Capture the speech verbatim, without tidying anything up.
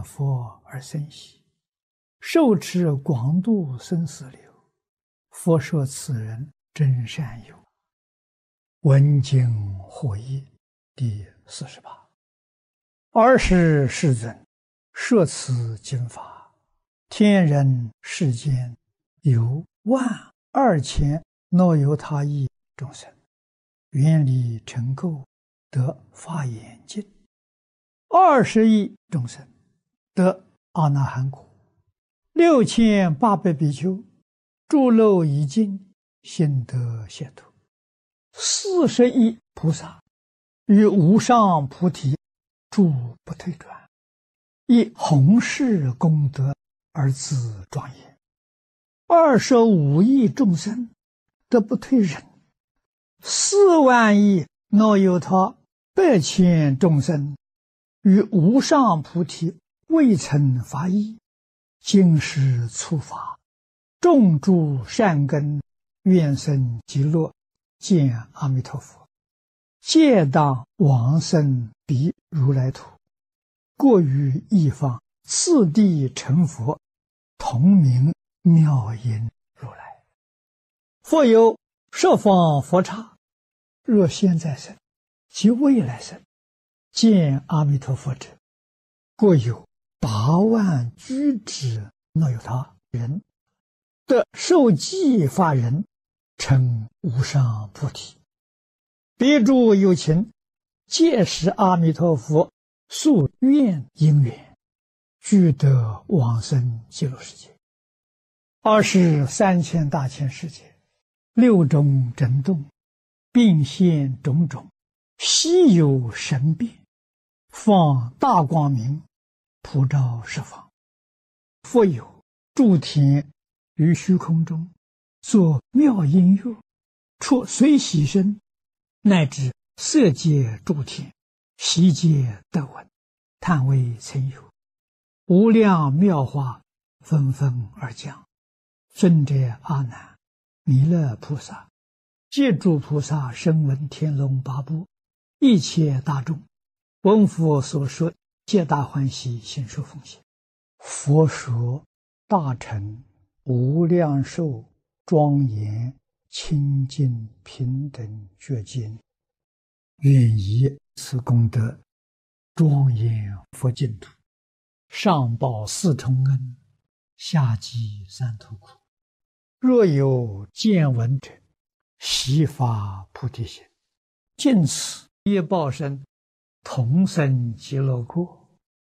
佛而生喜，受持广度生死流。佛说此人真善友。闻经获益第四十八。尔时世尊摄此经法，天人世间有万二千若有他亿众生，愿力成垢，得法眼净；二十亿众生得阿那含果；六千八百比丘诸漏已尽，心得解脱；四十亿菩萨于无上菩提住不退转，以弘誓功德而自庄严；二十五亿众生得不退忍；四万亿若有他百千众生于无上菩提未曾发意，今时初发，种诸善根，愿生极乐，见阿弥陀佛，皆当往生彼如来土，过于一方，次第成佛，同名妙音如来。复有十方佛刹，若现在生及未来生，见阿弥陀佛者，过有八万居之若有他人，得受记法人，成无上菩提。彼诸有情，皆是阿弥陀佛宿愿因缘，俱得往生极乐世界。二是三千大千世界，六种震动，并现种种稀有神变，放大光明，普照十方。复有诸天于虚空中作妙音乐，出随喜声，乃至色界诸天，悉皆得闻，叹为曾有。无量妙法纷纷而降。尊者阿难、弥勒菩萨皆诸菩萨声闻天龙八部一切大众，闻佛所说，皆大欢喜，信受奉行。佛说大乘无量寿庄严清净平等觉经，愿以此功德庄严佛净土，上报四重恩，下济三途苦。若有见闻者，悉发菩提心，尽此业报身，同生极乐国。